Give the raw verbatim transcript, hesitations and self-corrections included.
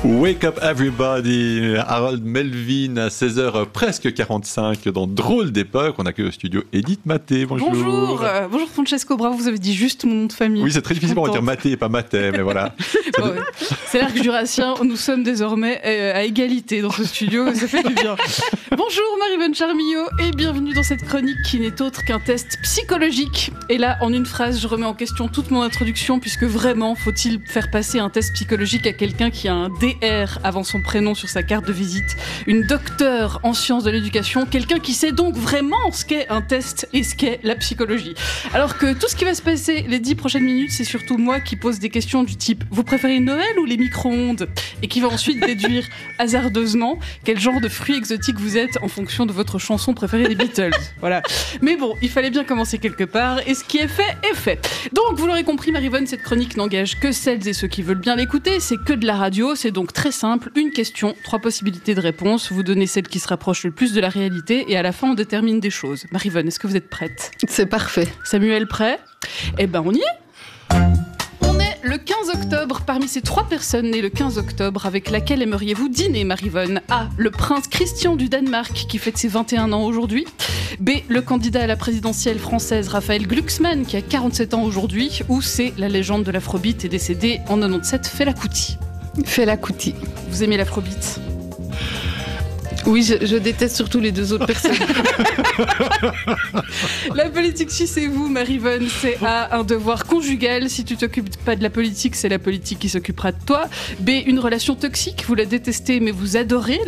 Wake up everybody, Harold Melvin à seize heures presque quarante-cinq dans Drôle d'époque. On accueille au studio Edith Maté. Bonjour. Bonjour, euh, bonjour Francesco Bravo, vous avez dit juste mon nom de famille. Oui, c'est très difficile pour dire Maté et pas Maté, mais voilà. C'est, bon, ouais. C'est l'arc jurassien, nous sommes désormais euh, à égalité dans ce studio, ça fait du bien. Bonjour Marie-Vonne Charmillot et bienvenue dans cette chronique qui n'est autre qu'un test psychologique. Et là, en une phrase, je remets en question toute mon introduction puisque vraiment, faut-il faire passer un test psychologique à quelqu'un qui a un D R avant son prénom sur sa carte de visite, une docteure en sciences de l'éducation, quelqu'un qui sait donc vraiment ce qu'est un test et ce qu'est la psychologie. Alors que tout ce qui va se passer les dix prochaines minutes, c'est surtout moi qui pose des questions du type « Vous préférez Noël ou les micro-ondes ?» et qui va ensuite déduire hasardeusement quel genre de fruit exotique vous êtes en fonction de votre chanson préférée des Beatles. Voilà. Mais bon, il fallait bien commencer quelque part et ce qui est fait est fait. Donc, vous l'aurez compris, Marie-Vonne, cette chronique n'engage que celles et ceux qui veulent bien l'écouter. C'est que de la radio, c'est donc très simple. Une question, trois possibilités de réponse. Vous donnez celle qui se rapproche le plus de la réalité et à la fin, on détermine des choses. Marie-Vonne, est-ce que vous êtes prête ? C'est parfait. Samuel, prêt ? Eh ben, on y est ! On est le quinze octobre. Parmi ces trois personnes nées le quinze octobre, avec laquelle aimeriez-vous dîner, Marie-Vonne ? A. Le prince Christian du Danemark, qui fête ses vingt et un ans aujourd'hui. B. Le candidat à la présidentielle française Raphaël Glucksmann, qui a quarante-sept ans aujourd'hui. Ou C. La légende de l'afrobeat est décédée en quatre-vingt-dix-sept, Fela Kuti. Fela Kuti. Vous aimez l'afrobeat ? Oui, je, je déteste surtout les deux autres personnes. La politique, si c'est vous, Marie-Vonne, c'est A, un devoir conjugal. Si tu t'occupes pas de la politique, c'est la politique qui s'occupera de toi. B, une relation toxique. Vous la détestez, mais vous adorez